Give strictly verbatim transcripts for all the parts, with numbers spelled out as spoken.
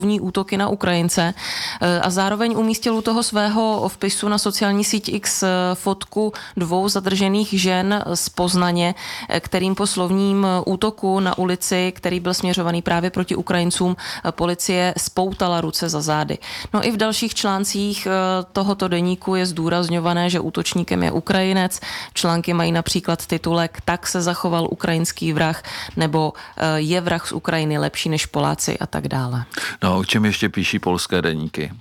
útoky na Ukrajince a zároveň umístil u toho svého vpisu na sociální síť X fotku dvou zadržených žen z Poznaně, kterým po slovním útoku na ulici, který byl směřovaný právě proti Ukrajincům, policie spoutala ruce za zády. No i v dalších článcích tohoto deníku je zdůrazňované, že útočníkem je Ukrajinec. Články mají například titulek Tak se zachoval ukrajinský vrah nebo Je vrah z Ukrajiny lepší než Poláci a tak dále. No, o čem ještě píší polské deníky?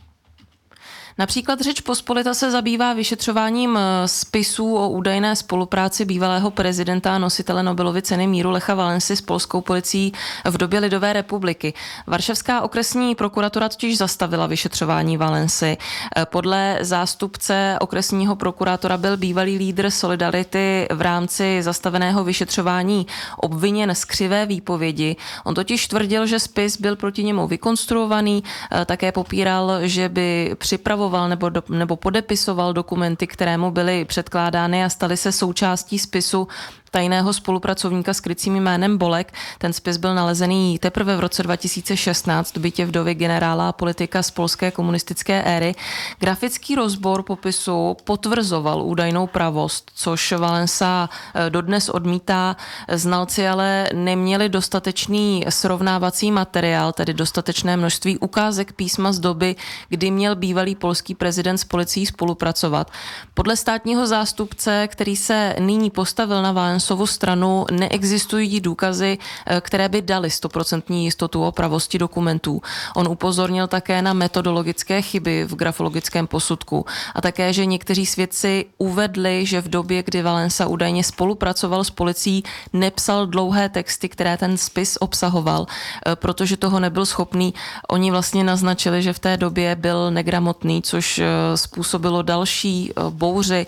Například Řeč Pospolita se zabývá vyšetřováním spisů o údajné spolupráci bývalého prezidenta a nositele Nobelovy ceny míru Lecha Walesy s polskou policií v době Lidové republiky. Varšavská okresní prokuratura totiž zastavila vyšetřování Walesy. Podle zástupce okresního prokurátora byl bývalý lídr Solidarity v rámci zastaveného vyšetřování obviněn z křivé výpovědi. On totiž tvrdil, že spis byl proti němu vykonstruovaný, také popíral, že by připravoval Nebo, do, nebo podepisoval dokumenty, které mu byly předkládány a staly se součástí spisu tajného spolupracovníka s krycím jménem Bolek. Ten spis byl nalezený teprve v roce dva tisíce šestnáct v bytě vdovy generála a politika z polské komunistické éry. Grafický rozbor popisu potvrzoval údajnou pravost, což Walesa dodnes odmítá. Znalci ale neměli dostatečný srovnávací materiál, tedy dostatečné množství ukázek písma z doby, kdy měl bývalý polský prezident s policií spolupracovat. Podle státního zástupce, který se nyní postavil na Walesa stranu, neexistují důkazy, které by daly stoprocentní jistotu o pravosti dokumentů. On upozornil také na metodologické chyby v grafologickém posudku a také, že někteří svědci uvedli, že v době, kdy Walesa údajně spolupracoval s policií, nepsal dlouhé texty, které ten spis obsahoval, protože toho nebyl schopný. Oni vlastně naznačili, že v té době byl negramotný, což způsobilo další bouři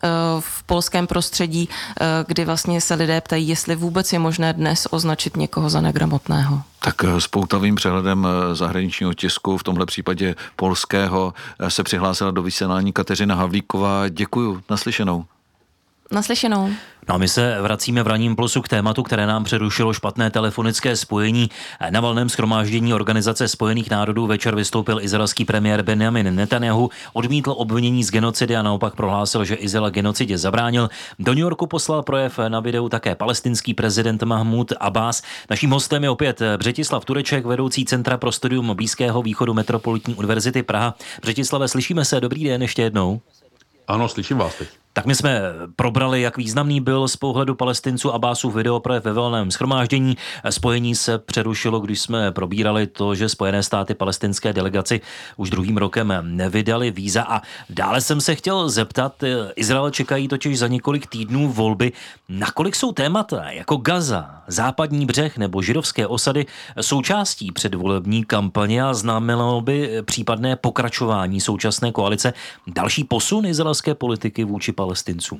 v polském prostředí, kdy vlastně se lidé ptají, jestli vůbec je možné dnes označit někoho za negramotného. Tak s poutavým přehledem zahraničního tisku, v tomhle případě polského, se přihlásila do vysílání Kateřina Havlíková. Děkuju, naslyšenou. Naslyšenou. No a my se vracíme v ranním plusu k tématu, které nám přerušilo špatné telefonické spojení. Na valném shromáždění Organizace spojených národů večer vystoupil izraelský premiér Benjamin Netanyahu, odmítl obvinění z genocidy a naopak prohlásil, že Izrael genocidě zabránil. Do New Yorku poslal projev na videu také palestinský prezident Mahmud Abbas. Naším hostem je opět Břetislav Tureček, vedoucí Centra pro studium Blízkého východu Metropolitní univerzity Praha. Břetislave, slyšíme se, dobrý den ještě jednou. Ano, slyším vás teď. Tak my jsme probrali, jak významný byl z pohledu Palestinců Abbasův videoprojev ve valném shromáždění. Spojení se přerušilo, když jsme probírali to, že Spojené státy palestinské delegaci už druhým rokem nevydali víza. A dále jsem se chtěl zeptat, Izrael čekají totiž za několik týdnů volby. Nakolik jsou témata jako Gaza, Západní břeh nebo židovské osady součástí předvolební kampaně a znamenalo by případné pokračování současné koalice další posun izraelské politiky vůči Palestincům?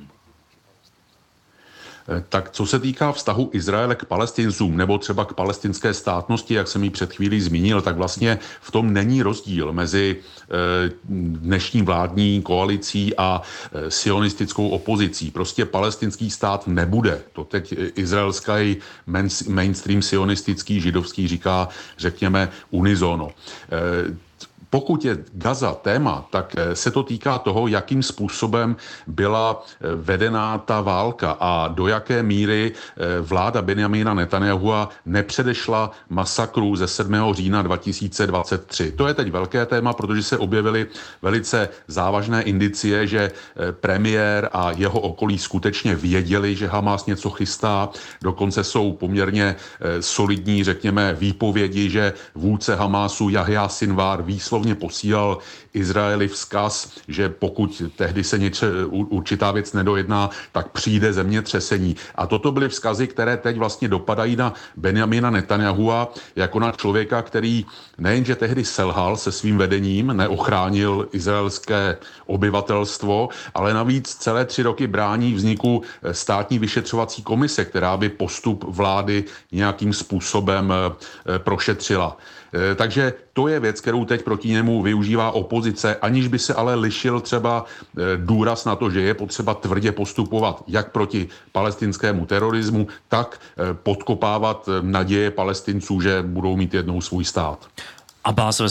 Tak co se týká vztahu Izraele k Palestincům nebo třeba k palestinské státnosti, jak jsem ji před chvílí zmínil, tak vlastně v tom není rozdíl mezi dnešní vládní koalicí a sionistickou opozicí. Prostě palestinský stát nebude. To teď izraelský mainstream sionistický židovský říká, řekněme, unisono. Pokud je Gaza téma, tak se to týká toho, jakým způsobem byla vedená ta válka a do jaké míry vláda Benjamina Netanyahua nepředešla masakru ze sedmého října dva tisíce dvacet tři. To je teď velké téma, protože se objevily velice závažné indicie, že premiér a jeho okolí skutečně věděli, že Hamas něco chystá. Dokonce jsou poměrně solidní, řekněme, výpovědi, že vůdce Hamasu Jahja Sinwar výslovně posílal Izraeli vzkaz, že pokud tehdy se něco, určitá věc nedojedná, tak přijde zemětřesení. A toto byly vzkazy, které teď vlastně dopadají na Benjamina Netanyahua jako na člověka, který nejenže tehdy selhal se svým vedením, neochránil izraelské obyvatelstvo, ale navíc celé tři roky brání vzniku státní vyšetřovací komise, která by postup vlády nějakým způsobem prošetřila. Takže to je věc, kterou teď proti němu využívá opozice, aniž by se ale lišil třeba důraz na to, že je potřeba tvrdě postupovat jak proti palestinskému terorismu, tak podkopávat naděje Palestinců, že budou mít jednou svůj stát. Abbás ve